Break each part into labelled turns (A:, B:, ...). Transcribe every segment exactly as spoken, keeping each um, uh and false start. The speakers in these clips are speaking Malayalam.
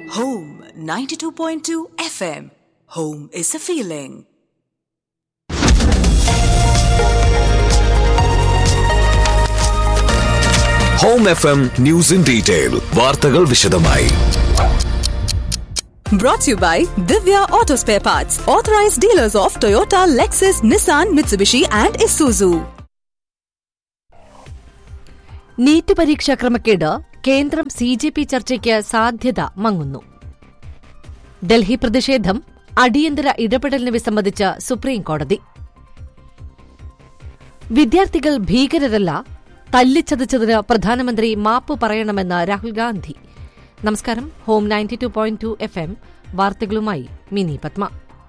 A: Home ninety-two point two F M. Home is a feeling.
B: Home F M News in Detail. വാർത്തകൾ വിശദമായി.
A: Brought to you by Divya Auto Spare Parts, authorized dealers of Toyota, Lexus, Nissan, Mitsubishi and Isuzu.
C: NEET പരീക്ഷാ ക്രമക്കേട് കേന്ദ്രം സി ജെ പി ചർച്ചയ്ക്ക് സാധ്യത മങ്ങുന്നു. ഡൽഹി പ്രതിഷേധം അടിയന്തര ഇടപെടലിന് വിസമ്മതിച്ച് സുപ്രീംകോടതി. വിദ്യാർത്ഥികൾ ഭീകരരല്ല, തല്ലിച്ചതച്ചതിന് പ്രധാനമന്ത്രി മാപ്പ് പറയണമെന്ന് രാഹുൽ ഗാന്ധി. നമസ്കാരം. Home ninety two point two F M വാർത്തകളുമായി മിനി പത്മ.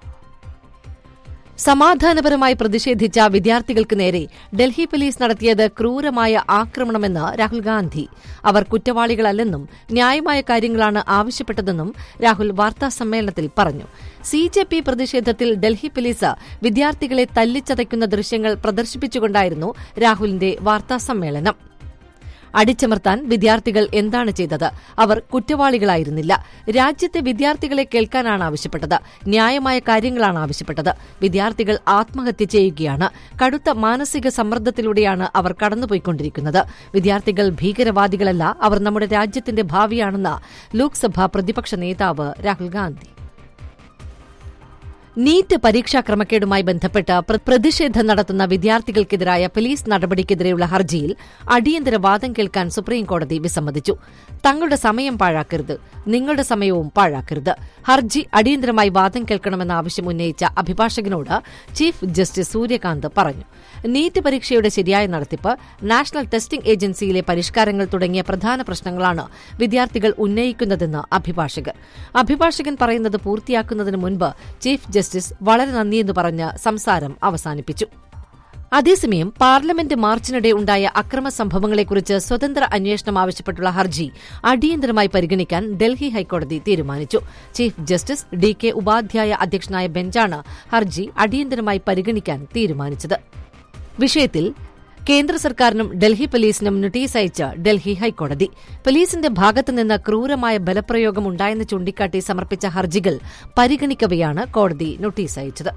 C: സമാധാനപരമായി പ്രതിഷേധിച്ച വിദ്യാർത്ഥികൾക്ക് നേരെ ഡൽഹി പോലീസ് നടത്തിയത് ക്രൂരമായ ആക്രമണമെന്ന് രാഹുൽ ഗാന്ധി. അവർ കുറ്റവാളികളല്ലെന്നും ന്യായമായ കാര്യങ്ങളാണ് ആവശ്യപ്പെട്ടതെന്നും രാഹുൽ വാർത്താസമ്മേളനത്തിൽ പറഞ്ഞു. സി ജെ പി പ്രതിഷേധത്തിൽ ഡൽഹി പോലീസ് വിദ്യാർത്ഥികളെ തല്ലിച്ചതയ്ക്കുന്ന ദൃശ്യങ്ങൾ പ്രദർശിപ്പിച്ചുകൊണ്ടായിരുന്നു രാഹുലിന്റെ വാർത്താസമ്മേളനം. അടിച്ചമർത്താൻ വിദ്യാർത്ഥികൾ എന്താണ് ചെയ്തത്? അവർ കുറ്റവാളികളായിരുന്നില്ല. രാജ്യത്തെ വിദ്യാർത്ഥികളെ കേൾക്കാനാണ് ആവശ്യപ്പെട്ടത്. ന്യായമായ കാര്യങ്ങളാണ് ആവശ്യപ്പെട്ടത്. വിദ്യാർത്ഥികൾ ആത്മഹത്യ ചെയ്യുകയാണ്. കടുത്ത മാനസിക സമ്മർദ്ദത്തിലൂടെയാണ് അവർ കടന്നുപോയിക്കൊണ്ടിരിക്കുന്നത്. വിദ്യാർത്ഥികൾ ഭീകരവാദികളല്ല, അവർ നമ്മുടെ രാജ്യത്തിന്റെ ഭാവിയാണെന്ന് ലോക്സഭാ പ്രതിപക്ഷ നേതാവ് രാഹുൽ ഗാന്ധി. നീറ്റ് പരീക്ഷാ ക്രമക്കേടുമായി ബന്ധപ്പെട്ട് പ്രതിഷേധം നടത്തുന്ന വിദ്യാർത്ഥികൾക്കെതിരായ പോലീസ് നടപടിക്കെതിരെയുള്ള ഹർജിയിൽ അടിയന്തര വാദം കേൾക്കാൻ സുപ്രീംകോടതി വിസമ്മതിച്ചു. തങ്ങളുടെ സമയം പാഴാക്കരുത്, നിങ്ങളുടെ സമയവും പാഴാക്കരുത്. ഹർജി അടിയന്തരമായി വാദം കേൾക്കണമെന്ന ആവശ്യം ഉന്നയിച്ച അഭിഭാഷകനോട് ചീഫ് ജസ്റ്റിസ് സൂര്യകാന്ത് പറഞ്ഞു. നീറ്റ് പരീക്ഷയുടെ ശരിയായ നടത്തിപ്പ്, നാഷണൽ ടെസ്റ്റിംഗ് ഏജൻസിയിലെ പരിഷ്കാരങ്ങൾ തുടങ്ങിയ പ്രധാന പ്രശ്നങ്ങളാണ് വിദ്യാർത്ഥികൾ ഉന്നയിക്കുന്നതെന്ന് അഭിഭാഷകർ. അഭിഭാഷകൻ പറയുന്നത് പൂർത്തിയാക്കുന്നതിന് മുൻപ് ചീഫ് ജസ്റ്റിസ് വളരെ നന്ദിയെന്ന് പറഞ്ഞ് സംസാരം അവസാനിപ്പിച്ചു. അതേസമയം പാർലമെന്റ് മാർച്ചിനിടെ ഉണ്ടായ അക്രമ സംഭവങ്ങളെക്കുറിച്ച് സ്വതന്ത്ര അന്വേഷണം ആവശ്യപ്പെട്ടുള്ള ഹർജി അടിയന്തരമായി പരിഗണിക്കാൻ ഡൽഹി ഹൈക്കോടതി തീരുമാനിച്ചു. Chief justice D K Upadhyaya അധ്യക്ഷനായ ബെഞ്ചാണ് ഹർജി അടിയന്തരമായി പരിഗണിക്കാൻ തീരുമാനിച്ചത്. വിഷയത്തിൽ കേന്ദ്ര സർക്കാരിനും ഡൽഹി പോലീസിനും നോട്ടീസ് അയച്ച് ഡൽഹി ഹൈക്കോടതി. പോലീസിന്റെ ഭാഗത്തുനിന്ന് ക്രൂരമായ ബലപ്രയോഗം ഉണ്ടായെന്ന് ചൂണ്ടിക്കാട്ടി സമർപ്പിച്ച ഹർജികൾ പരിഗണിക്കവെയാണ് കോടതി നോട്ടീസ് അയച്ചത്.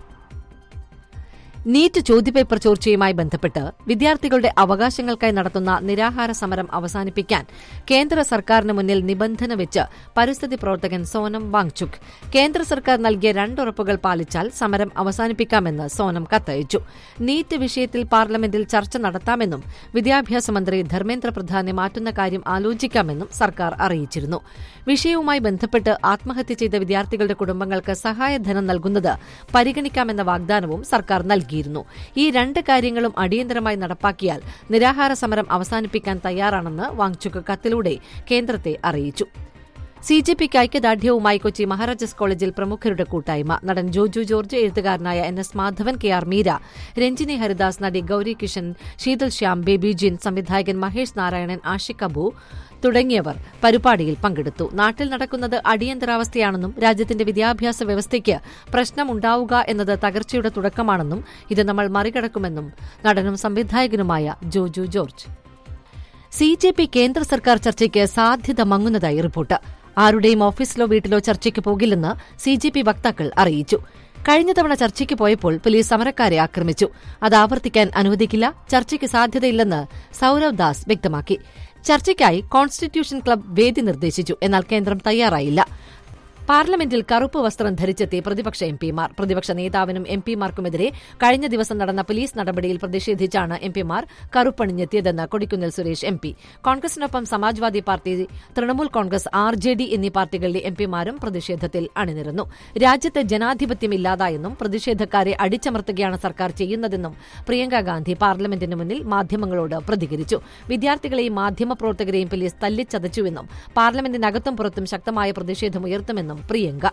C: നീറ്റ് ചോദ്യപേപ്പർ ചോർച്ചയുമായി ബന്ധപ്പെട്ട് വിദ്യാർത്ഥികളുടെ അവകാശങ്ങൾക്കായി നടത്തുന്ന നിരാഹാര സമരം അവസാനിപ്പിക്കാൻ കേന്ദ്ര സർക്കാരിന് മുന്നിൽ നിബന്ധന വെച്ച് പരിസ്ഥിതി പ്രവർത്തകൻ സോനം വാങ്ചുക്. കേന്ദ്ര സർക്കാർ നൽകിയ രണ്ടുറപ്പുകൾ പാലിച്ചാൽ സമരം അവസാനിപ്പിക്കാമെന്ന് സോനം കത്തയച്ചു. നീറ്റ് വിഷയത്തിൽ പാർലമെന്റിൽ ചർച്ച നടത്താമെന്നും വിദ്യാഭ്യാസ മന്ത്രി ധർമ്മേന്ദ്ര പ്രധാനെ മാറ്റുന്ന കാര്യം ആലോചിക്കാമെന്നും സർക്കാർ അറിയിച്ചിരുന്നു. വിഷയവുമായി ബന്ധപ്പെട്ട് ആത്മഹത്യ ചെയ്ത വിദ്യാർത്ഥികളുടെ കുടുംബങ്ങൾക്ക് സഹായധനം നൽകുന്നത് പരിഗണിക്കാമെന്ന വാഗ്ദാനവും സർക്കാർ നൽകി. ഈ രണ്ട് കാര്യങ്ങളും അടിയന്തരമായി നടപ്പാക്കിയാൽ നിരാഹാര സമരം അവസാനിപ്പിക്കാൻ തയ്യാറാണെന്ന് വാങ്ചുക് കത്തിലൂടെ കേന്ദ്രത്തെ അറിയിച്ചു. സി ജെ പിക്ക് ഐക്യദാർഢ്യവുമായി കൊച്ചി മഹാരാജാസ് കോളേജിൽ പ്രമുഖരുടെ കൂട്ടായ്മ. നടൻ ജോജു ജോർജ്, എഴുത്തുകാരനായ N S Madhavan, K R Meera, Ranjini Haridas, നടി ഗൌരി കിഷൻ, ശീതൽ ശ്യാം, ബേബി ജിൻ, സംവിധായകൻ മഹേഷ് നാരായണൻ, ആഷിഖ് അബു തുടങ്ങിയവർ പരിപാടിയിൽ പങ്കെടുത്തു. നാട്ടിൽ നടക്കുന്നത് അടിയന്തരാവസ്ഥയാണെന്നും രാജ്യത്തിന്റെ വിദ്യാഭ്യാസ വ്യവസ്ഥയ്ക്ക് പ്രശ്നമുണ്ടാവുക എന്നത് തകർച്ചയുടെ തുടക്കമാണെന്നും ഇത് നമ്മൾ മറികടക്കുമെന്നും നടനും സംവിധായകനുമായ Joju George. C J P കേന്ദ്ര സർക്കാർ ചർച്ചയ്ക്ക് സാധ്യത മങ്ങുന്നതായി റിപ്പോർട്ട്. ആരുടെയും ഓഫീസിലോ വീട്ടിലോ ചർച്ചയ്ക്ക് പോകില്ലെന്ന് സി ജെ പി വക്താക്കൾ അറിയിച്ചു. കഴിഞ്ഞ തവണ ചർച്ചയ്ക്ക് പോയപ്പോൾ പോലീസ് സമരക്കാരെ ആക്രമിച്ചു. അത് ആവർത്തിക്കാൻ അനുവദിക്കില്ല. ചർച്ചയ്ക്ക് സാധ്യതയില്ലെന്ന് സൌരവ് ദാസ് വ്യക്തമാക്കി. ചർച്ചയ്ക്കായി കോൺസ്റ്റിറ്റ്യൂഷൻ ക്ലബ് വേദി നിർദ്ദേശിച്ചു. എന്നാൽ കേന്ദ്രം തയ്യാറായില്ല. പാർലമെന്റിൽ കറുപ്പ് വസ്ത്രം ധരിച്ചെത്തി പ്രതിപക്ഷ എംപിമാർ. പ്രതിപക്ഷ നേതാവിനും എംപിമാർക്കുമെതിരെ കഴിഞ്ഞ ദിവസം നടന്ന പോലീസ് നടപടിയിൽ പ്രതിഷേധിച്ചാണ് എംപിമാർ കറുപ്പണിഞ്ഞെത്തിയതെന്ന് Kodikunnil Suresh M P. കോൺഗ്രസിനൊപ്പം Samajwadi party, Trinamool Congress, R J D എന്നീ പാർട്ടികളിലെ എംപിമാരും പ്രതിഷേധത്തിൽ അണിനിരന്നു. രാജ്യത്ത് ജനാധിപത്യം ഇല്ലാതായെന്നും പ്രതിഷേധക്കാരെ അടിച്ചമർത്തുകയാണ് സർക്കാർ ചെയ്യുന്നതെന്നും പ്രിയങ്ക ഗാന്ധി പാർലമെന്റിന് മുന്നിൽ മാധ്യമങ്ങളോട് പ്രതികരിച്ചു. വിദ്യാർത്ഥികളെയും മാധ്യമപ്രവർത്തകരെയും പോലീസ് തല്ലിച്ചതച്ചുവെന്നും പാർലമെന്റിനകത്തും പുറത്തും ശക്തമായ പ്രതിഷേധമുയർത്തുമെന്നും പ്രിയങ്ക.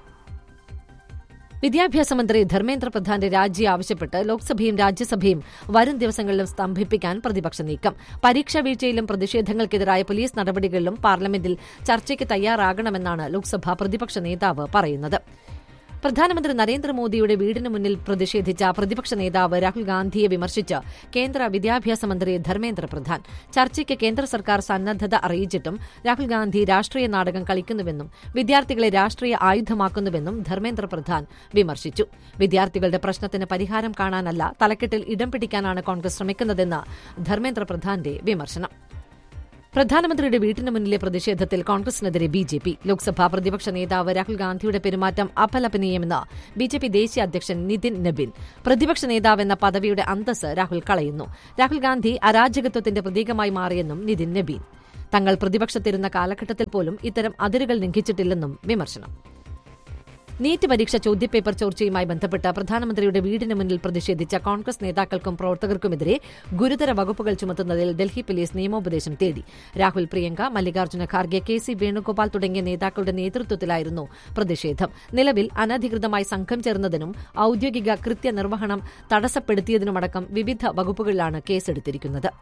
C: വിദ്യാഭ്യാസ മന്ത്രി ധർമ്മേന്ദ്ര പ്രധാന്റെ രാജി ആവശ്യപ്പെട്ട് ലോക്സഭയും രാജ്യസഭയും വരും ദിവസങ്ങളിലും സ്തംഭിപ്പിക്കാൻ പ്രതിപക്ഷ നീക്കം. പരീക്ഷാ വീഴ്ചയിലും പ്രതിഷേധങ്ങൾക്കെതിരായ പോലീസ് നടപടികളിലും പാർലമെന്റിൽ ചർച്ചയ്ക്ക് തയ്യാറാകണമെന്നാണ് ലോക്സഭാ പ്രതിപക്ഷ നേതാവ് പറയുന്നത്. പ്രധാനമന്ത്രി നരേന്ദ്രമോദിയുടെ വീടിന് മുന്നിൽ പ്രതിഷേധിച്ച പ്രതിപക്ഷ നേതാവ് രാഹുൽ ഗാന്ധിയെ വിമർശിച്ച് കേന്ദ്ര വിദ്യാഭ്യാസ മന്ത്രി ധർമ്മേന്ദ്ര പ്രധാൻ. ചർച്ചയ്ക്ക് കേന്ദ്ര സർക്കാർ സന്നദ്ധത അറിയിച്ചിട്ടും രാഹുൽ ഗാന്ധി രാഷ്ട്രീയ നാടകം കളിക്കുന്നുവെന്നും വിദ്യാർത്ഥികളെ രാഷ്ട്രീയ ആയുധമാക്കുന്നുവെന്നും ധർമ്മേന്ദ്ര പ്രധാൻ വിമർശിച്ചു. വിദ്യാർത്ഥികളുടെ പ്രശ്നത്തിന് പരിഹാരം കാണാനല്ല, തലക്കെട്ടിൽ ഇടം പിടിക്കാനാണ് കോൺഗ്രസ് ശ്രമിക്കുന്നതെന്ന് ധർമ്മേന്ദ്ര പ്രധാന്റെ വിമർശനം. പ്രധാനമന്ത്രിയുടെ വീട്ടിന് മുന്നിലെ പ്രതിഷേധത്തിൽ കോൺഗ്രസിനെതിരെ ബി ജെ പി. ലോക്സഭാ പ്രതിപക്ഷ നേതാവ് രാഹുൽ ഗാന്ധിയുടെ പെരുമാറ്റം അപലപനീയമെന്ന് ബി ജെ പി ദേശീയ അധ്യക്ഷൻ നിതിൻ നബിൻ. പ്രതിപക്ഷ നേതാവെന്ന പദവിയുടെ അന്തസ് രാഹുൽ കളയുന്നു. രാഹുൽ ഗാന്ധി അരാജകത്വത്തിന്റെ പ്രതീകമായി മാറിയെന്നും നിതിൻ നബീൻ. തങ്ങൾ പ്രതിപക്ഷത്തിരുന്ന കാലഘട്ടത്തിൽ പോലും ഇത്തരം അതിരുകൾ ലംഘിച്ചിട്ടില്ലെന്നും വിമർശനം. നീറ്റ് പരീക്ഷ ചോദ്യപേപ്പർ ചോർച്ചയുമായി ബന്ധപ്പെട്ട് പ്രധാനമന്ത്രിയുടെ വീടിന് മുന്നിൽ പ്രതിഷേധിച്ച കോൺഗ്രസ് നേതാക്കൾക്കും പ്രവർത്തകർക്കുമെതിരെ ഗുരുതര വകുപ്പുകൾ ചുമത്തുന്നതിൽ ഡൽഹി പോലീസ് നിയമോപദേശം തേടി. രാഹുൽ, പ്രിയങ്ക, മല്ലികാർജ്ജുന ഖാർഗെ, കെ സി വേണുഗോപാൽ തുടങ്ങിയ നേതാക്കളുടെ നേതൃത്വത്തിലായിരുന്നു പ്രതിഷേധം. നിലവിൽ അനധികൃതമായി സംഘം ചേർന്നതിനും ഔദ്യോഗിക കൃത്യനിർവഹണം തടസ്സപ്പെടുത്തിയതിനുമടക്കം വിവിധ വകുപ്പുകളിലാണ് കേസെടുത്തിരിക്കുന്നത്.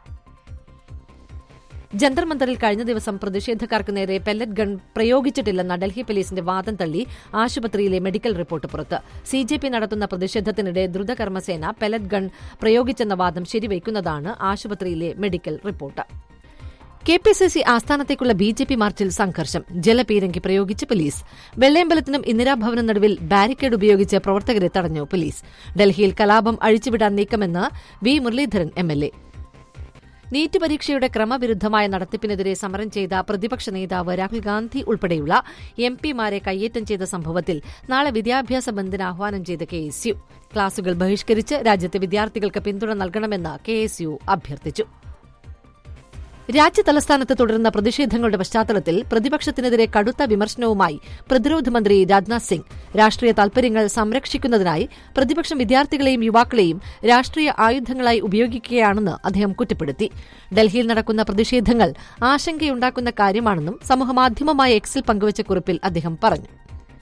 C: ജന്തർ മന്ദറിൽ കഴിഞ്ഞ ദിവസം പ്രതിഷേധക്കാർക്ക് നേരെ പെല്ലറ്റ് ഗൺ പ്രയോഗിച്ചിട്ടില്ലെന്ന ഡൽഹി പോലീസിന്റെ വാദം തള്ളി ആശുപത്രിയിലെ മെഡിക്കൽ റിപ്പോർട്ട് പുറത്ത്. സി ജെ പി നടത്തുന്ന പ്രതിഷേധത്തിനിടെ ദ്രുതകർമ്മസേന പെല്ലറ്റ് ഗൺ പ്രയോഗിച്ചെന്ന വാദം ശരിവയ്ക്കുന്നതാണ് ആശുപത്രിയിലെ medical report. K P C C ആസ്ഥാനത്തേക്കുള്ള B J P മാർച്ചിൽ സംഘർഷം. ജലപീരങ്കി പ്രയോഗിച്ച് പോലീസ്. വെള്ളയമ്പലത്തിനും ഇന്ദിരാഭവനും നടുവിൽ ബാരിക്കേഡ് ഉപയോഗിച്ച് പ്രവർത്തകരെ തടഞ്ഞു പോലീസ്. ഡൽഹിയിൽ കലാപം അഴിച്ചുവിടാൻ നീക്കമെന്ന് V Muraleedharan M L A. NEET പരീക്ഷയുടെ ക്രമവിരുദ്ധമായ നടത്തിപ്പിനെതിരെ സമരം ചെയ്ത പ്രതിപക്ഷ നേതാവ് രാഹുൽ ഗാന്ധി ഉൾപ്പെടെയുള്ള എം പിമാരെ കയ്യേറ്റം ചെയ്ത സംഭവത്തിൽ നാളെ വിദ്യാഭ്യാസ ബന്ദിന് ആഹ്വാനം ചെയ്ത കെ എസ് യു. ക്ലാസുകൾ ബഹിഷ്കരിച്ച് രാജ്യത്തെ വിദ്യാർത്ഥികൾക്ക് പിന്തുണ നൽകണമെന്ന് കെ എസ് യു അഭ്യർത്ഥിച്ചു. രാജ്യതലസ്ഥാനത്ത് തുടരുന്ന പ്രതിഷേധങ്ങളുടെ പശ്ചാത്തലത്തിൽ പ്രതിപക്ഷത്തിനെതിരെ കടുത്ത വിമർശനവുമായി പ്രതിരോധ മന്ത്രി രാജ്നാഥ് സിംഗ്. രാഷ്ട്രീയ താൽപര്യങ്ങൾ സംരക്ഷിക്കുന്നതിനായി പ്രതിപക്ഷം വിദ്യാർത്ഥികളെയും യുവാക്കളെയും രാഷ്ട്രീയ ആയുധങ്ങളായി ഉപയോഗിക്കുകയാണെന്ന് അദ്ദേഹം കുറ്റപ്പെടുത്തി. ഡൽഹിയിൽ നടക്കുന്ന പ്രതിഷേധങ്ങൾ ആശങ്കയുണ്ടാക്കുന്ന കാര്യമാണെന്നും സമൂഹമാധ്യമമായ എക്സിൽ പങ്കുവച്ച കുറിപ്പിൽ അദ്ദേഹം പറഞ്ഞു.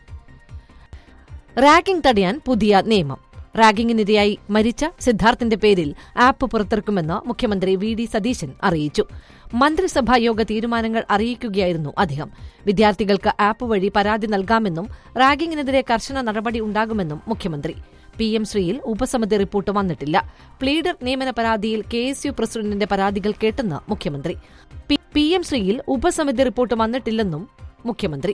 C: റാഗിംഗ് തടയാൻ പുതിയ നിയമം. റാഗിംഗിനിരയായി മരിച്ച സിദ്ധാർത്ഥിന്റെ പേരിൽ ആപ്പ് പുറത്തിറക്കുമെന്ന് മുഖ്യമന്ത്രി വി ഡി സതീശൻ അറിയിച്ചു. മന്ത്രിസഭാ യോഗ തീരുമാനങ്ങൾ അറിയിക്കുകയായിരുന്നു അദ്ദേഹം. വിദ്യാർത്ഥികൾക്ക് ആപ്പ് വഴി പരാതി നൽകാമെന്നും റാഗിംഗിനെതിരെ കർശന നടപടി ഉണ്ടാകുമെന്നും മുഖ്യമന്ത്രി. പി എം ശ്രീയിൽ ഉപസമിതി റിപ്പോർട്ട് വന്നിട്ടില്ല. പ്ലീഡർ നിയമന പരാതിയിൽ കെ എസ് യു പ്രസിഡന്റിന്റെ പരാതികൾ കേട്ടെന്ന് മുഖ്യമന്ത്രി. പി എം ശ്രീയിൽ ഉപസമിതി റിപ്പോർട്ട് വന്നിട്ടില്ലെന്നും മുഖ്യമന്ത്രി.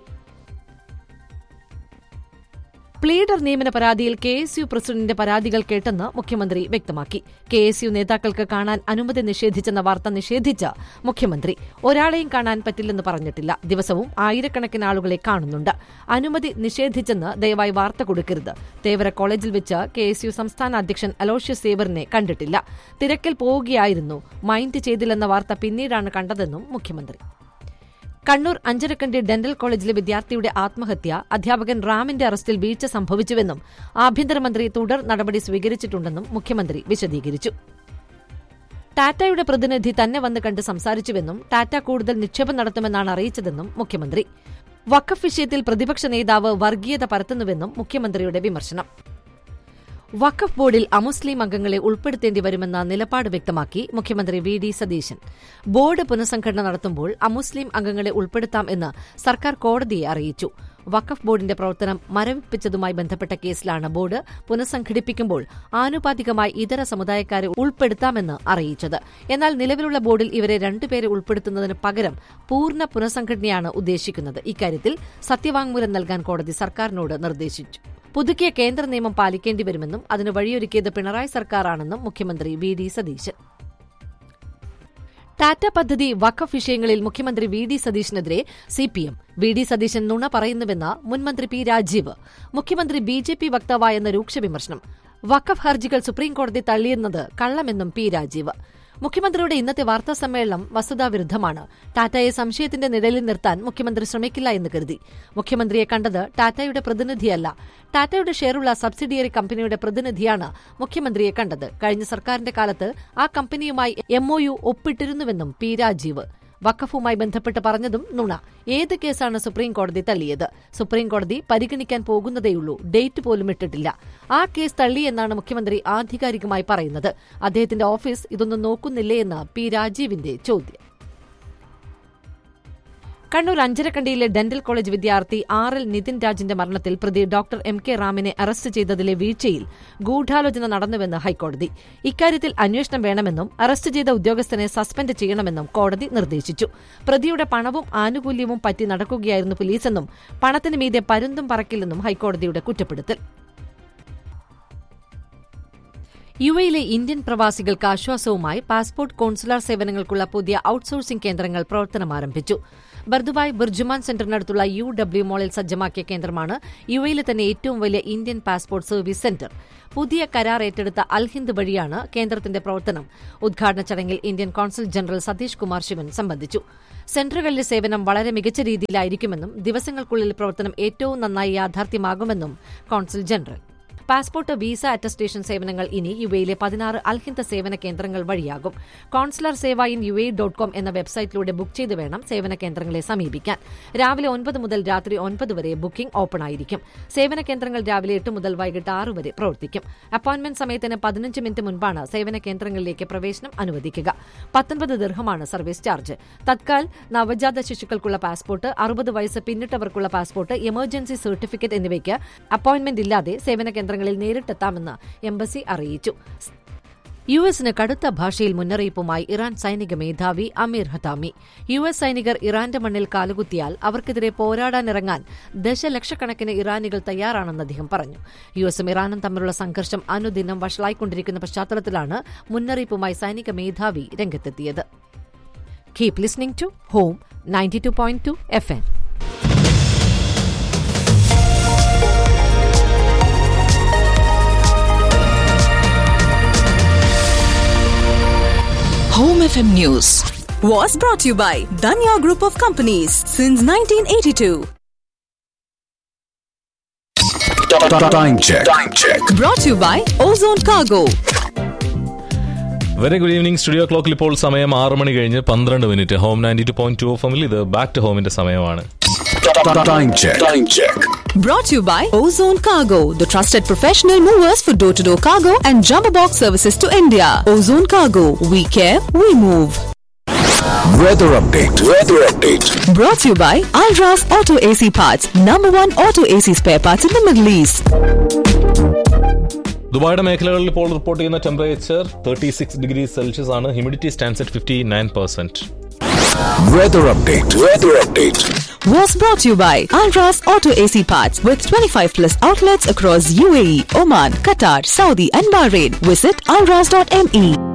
C: പ്ലീഡർ നിയമന പരാതിയിൽ കെ എസ് യു പ്രസിഡന്റിന്റെ പരാതികൾ കേട്ടെന്ന് മുഖ്യമന്ത്രി വ്യക്തമാക്കി. കെ എസ് യു നേതാക്കൾക്ക് കാണാൻ അനുമതി നിഷേധിച്ചെന്ന വാർത്ത നിഷേധിച്ച മുഖ്യമന്ത്രി ഒരാളെയും കാണാൻ പറ്റില്ലെന്ന് പറഞ്ഞിട്ടില്ല. ദിവസവും ആയിരക്കണക്കിന് ആളുകളെ കാണുന്നുണ്ട്. അനുമതി നിഷേധിച്ചെന്ന് ദയവായി വാർത്ത കൊടുക്കരുത്. തേവര കോളേജിൽ വെച്ച് കെ എസ് യു സംസ്ഥാന അധ്യക്ഷൻ അലോഷ്യസ് സേവറിനെ കണ്ടിട്ടില്ല. തിരക്കിൽ പോവുകയായിരുന്നു. മൈൻഡ് ചെയ്തില്ലെന്ന വാർത്ത പിന്നീടാണ് കണ്ടതെന്നും മുഖ്യമന്ത്രി. കണ്ണൂർ അഞ്ചരക്കണ്ടി ഡെന്റൽ കോളേജിലെ വിദ്യാർത്ഥിയുടെ ആത്മഹത്യ അധ്യാപകൻ റാമിന്റെ അറസ്റ്റിൽ വീഴ്ച സംഭവിച്ചുവെന്നും ആഭ്യന്തരമന്ത്രി തുടർ നടപടി സ്വീകരിച്ചിട്ടുണ്ടെന്നും മുഖ്യമന്ത്രി വിശദീകരിച്ചു. ടാറ്റയുടെ പ്രതിനിധി തന്നെ വന്ന് കണ്ട് സംസാരിച്ചുവെന്നും ടാറ്റ കൂടുതൽ നിക്ഷേപം നടത്തുമെന്നാണ് അറിയിച്ചതെന്നും മുഖ്യമന്ത്രി. വഖഫ് വിഷയത്തിൽ പ്രതിപക്ഷ നേതാവ് വർഗീയത പരത്തുന്നുവെന്നും മുഖ്യമന്ത്രിയുടെ വിമർശനം. വഖഫ് ബോർഡിൽ അമുസ്ലിം അംഗങ്ങളെ ഉൾപ്പെടുത്തേണ്ടി വരുമെന്ന നിലപാട് വ്യക്തമാക്കി മുഖ്യമന്ത്രി വി ഡി സതീശൻ. ബോർഡ് പുനഃസംഘടന നടത്തുമ്പോൾ അമുസ്ലിം അംഗങ്ങളെ ഉൾപ്പെടുത്താം എന്ന് സർക്കാർ കോടതിയെ അറിയിച്ചു. വഖഫ് ബോർഡിന്റെ പ്രവർത്തനം മരവിപ്പിച്ചതുമായി ബന്ധപ്പെട്ട കേസിലാണ് ബോർഡ് പുനഃസംഘടിപ്പിക്കുമ്പോൾ ആനുപാതികമായി ഇതര സമുദായക്കാരെ ഉൾപ്പെടുത്താമെന്ന് അറിയിച്ചത്. എന്നാൽ നിലവിലുള്ള ബോർഡിൽ ഇവരെ രണ്ടുപേരെ ഉൾപ്പെടുത്തുന്നതിന് പകരം പൂർണ്ണ പുനഃസംഘടനയാണ് ഉദ്ദേശിക്കുന്നത്. ഇക്കാര്യത്തിൽ സത്യവാങ്മൂലം നൽകാൻ കോടതി സർക്കാരിനോട് നിർദ്ദേശിച്ചു. പുതുക്കിയ കേന്ദ്ര നിയമം പാലിക്കേണ്ടി വരുമെന്നും അതിന് വഴിയൊരുക്കിയത് പിണറായി സർക്കാരാണെന്നും മുഖ്യമന്ത്രി വി ഡി സതീശൻ. ടാറ്റ പദ്ധതി വഖഫ് വിഷയങ്ങളിൽ മുഖ്യമന്ത്രി V D സതീശനെതിരെ CPM. V D Satheesan നുണ പറയുന്നുവെന്ന് മുൻമന്ത്രി പി രാജീവ്. മുഖ്യമന്ത്രി ബി ജെ പി വക്താവായെന്ന രൂക്ഷ വിമർശനം. വഖഫ് ഹർജികൾ സുപ്രീംകോടതി തള്ളിയെന്നത് കള്ളമെന്നും പി രാജീവ്. മുഖ്യമന്ത്രിയുടെ ഇന്നത്തെ വാർത്താ സമ്മേളനം വസ്തുതാവിരുദ്ധമാണ്. ടാറ്റയെ സംശയത്തിന്റെ നിഴലിൽ നിർത്താൻ മുഖ്യമന്ത്രി ശ്രമിക്കില്ല എന്ന് കരുതി. മുഖ്യമന്ത്രിയെ കണ്ടത് ടാറ്റയുടെ പ്രതിനിധിയല്ല, ടാറ്റയുടെ ഷെയറുള്ള സബ്സിഡിയറി കമ്പനിയുടെ പ്രതിനിധിയാണ് മുഖ്യമന്ത്രിയെ കണ്ടത്. കഴിഞ്ഞ സർക്കാരിന്റെ കാലത്ത് ആ കമ്പനിയുമായി M O U ഒപ്പിട്ടിരുന്നുവെന്നും P Rajeev. വഖഫുമായി ബന്ധപ്പെട്ട് പറഞ്ഞതും നുണ. ഏത് കേസാണ് സുപ്രീംകോടതി തള്ളിയത്? സുപ്രീംകോടതി പരിഗണിക്കാൻ പോകുന്നതേയുള്ളൂ, ഡേറ്റ് പോലും ഇട്ടിട്ടില്ല. ആ കേസ് തള്ളിയെന്നാണ് മുഖ്യമന്ത്രി ആധികാരികമായി പറയുന്നത്. അദ്ദേഹത്തിന്റെ ഓഫീസ് ഇതൊന്നും നോക്കുന്നില്ലേ എന്ന് പി രാജീവിന്റെ ചോദ്യം. കണ്ണൂർ അഞ്ചരക്കണ്ടിയിലെ ഡെന്റൽ കോളേജ് വിദ്യാർത്ഥി ആർ എൽ നിതിൻ രാജിന്റെ മരണത്തിൽ പ്രതി ഡോക്ടർ എം കെ റാമിനെ അറസ്റ്റ് ചെയ്തതിലെ വീഴ്ചയിൽ ഗൂഢാലോചന നടന്നുവെന്ന് ഹൈക്കോടതി. ഇക്കാര്യത്തിൽ അന്വേഷണം വേണമെന്നും അറസ്റ്റ് ചെയ്ത ഉദ്യോഗസ്ഥനെ സസ്പെൻഡ് ചെയ്യണമെന്നും കോടതി നിർദ്ദേശിച്ചു. പ്രതിയുടെ പണവും ആനുകൂല്യവും പറ്റി നടക്കുകയായിരുന്നു പോലീസെന്നും പണത്തിന് മീതെ പരുന്തും പറക്കില്ലെന്നും ഹൈക്കോടതിയുടെ കുറ്റപ്പെടുത്തൽ. യു എയിലെ ഇന്ത്യൻ പ്രവാസികൾക്ക് ആശ്വാസവുമായി പാസ്പോർട്ട് കോൺസുലാർ സേവനങ്ങൾക്കുള്ള പുതിയ ഔട്ട്സോഴ്സിംഗ് കേന്ദ്രങ്ങൾ പ്രവർത്തനം ആരംഭിച്ചു. ബർദുബായ് ബുർജുമാൻ സെന്ററിനടുത്തുള്ള യു ഡബ്ല്യു മോളിൽ സജ്ജമാക്കിയ കേന്ദ്രമാണ് യു എയിലെ തന്നെ ഏറ്റവും വലിയ ഇന്ത്യൻ പാസ്പോർട്ട് സർവീസ് സെന്റർ. പുതിയ കരാർ ഏറ്റെടുത്ത അൽഹിന്ദ് വഴിയാണ് കേന്ദ്രത്തിന്റെ പ്രവർത്തനം. ഉദ്ഘാടന ചടങ്ങിൽ Indian consul general Satheesh Kumar Shivan സംബന്ധിച്ചു. സെന്ററുകളിലെ സേവനം വളരെ മികച്ച രീതിയിലായിരിക്കുമെന്നും ദിവസങ്ങൾക്കുള്ളിൽ പ്രവർത്തനം ഏറ്റവും നന്നായി യാഥാർത്ഥ്യമാകുമെന്നും consul general. Passport visa attestation സേവനങ്ങൾ ഇനി യുഎയിലെ പതിനാറ് അൽഹിന്ദ് സേവന കേന്ദ്രങ്ങൾ വഴിയാകും. Consular Sewa in U A dot com എന്ന വെബ്സൈറ്റിലൂടെ ബുക്ക് ചെയ്ത് വേണം സേവന കേന്ദ്രങ്ങളെ സമീപിക്കാൻ. രാവിലെ ഒൻപത് മുതൽ രാത്രി ഒൻപത് വരെ ബുക്കിംഗ് ഓപ്പൺ ആയിരിക്കും. സേവന കേന്ദ്രങ്ങൾ രാവിലെ എട്ട് മുതൽ വൈകിട്ട് ആറ് വരെ പ്രവർത്തിക്കും. അപ്പോയിന്റ്മെന്റ് സമയത്തിന് പതിനഞ്ച് മിനിറ്റ് മുൻപാണ് സേവന കേന്ദ്രങ്ങളിലേക്ക് പ്രവേശനം അനുവദിക്കുക. പത്തൊൻപത് ദിർഹമാണ് സർവീസ് ചാർജ്. തത്കാൽ നവജാത ശിശുക്കൾക്കുള്ള പാസ്പോർട്ട്, അറുപത് വയസ്സ് പിന്നിട്ടവർക്കുള്ള പാസ്പോർട്ട്, എമർജൻസി സർട്ടിഫിക്കറ്റ് എന്നിവയ്ക്ക് അപ്പോയിന്റ്മെന്റ് ഇല്ലാതെ സേവന കേന്ദ്രങ്ങളിൽ നേരിട്ടെത്താമെന്ന് എംബസി അറിയിച്ചു. യു എസിന് കടുത്ത ഭാഷയിൽ മുന്നറിയിപ്പുമായി ഇറാൻ സൈനിക മേധാവി അമീർ ഹതാമി. യു എസ് സൈനികർ ഇറാന്റെ മണ്ണിൽ കാലുകുത്തിയാൽ അവർക്കെതിരെ പോരാടാനിറങ്ങാൻ ദശലക്ഷക്കണക്കിന് ഇറാനികൾ തയ്യാറാണെന്ന് അദ്ദേഹം പറഞ്ഞു. യു എസും ഇറാനും തമ്മിലുള്ള സംഘർഷം അനുദിനം വഷളായിക്കൊണ്ടിരിക്കുന്ന പശ്ചാത്തലത്തിലാണ് മുന്നറിയിപ്പുമായി സൈനിക മേധാവി രംഗത്തെത്തിയത്. Keep listening to home ninety two point two F M.
A: Home F M News was brought to you by Danya Group of Companies since nineteen eighty-two.
B: Time check. Time check.
A: Brought to you by Ozone Cargo.
D: Very good evening. Studio ക്ലോക്കിൽ ഇപ്പോൾ സമയം ആറ് മണി കഴിഞ്ഞ് പന്ത്രണ്ട് minute. Home ninety two point two F എമ്മിൽ ഇത് ബാക്ക് ടു ഹോമിന്റെ സമയമാണ്.
B: Time check. Time check.
A: Brought to you by Ozone Cargo, the trusted professional movers for door-to-door cargo and jumbo box services to India. Ozone Cargo, we care, we move.
B: Weather update. Weather update.
A: Brought to you by Alras Auto A C Parts, number one auto A C spare parts in the Middle East.
D: ദുബായിയുടെ മേഖലകളിൽ ഇപ്പോൾ റിപ്പോർട്ട് ചെയ്യുന്ന temperature thirty six degree Celsius ആണ്. Humidity stands at fifty nine percent.
B: Weather update. Weather update.
A: Was brought to you by Alras Auto A C Parts with twenty-five plus outlets across U A E, Oman, Qatar, Saudi and Bahrain. Visit alras dot m e.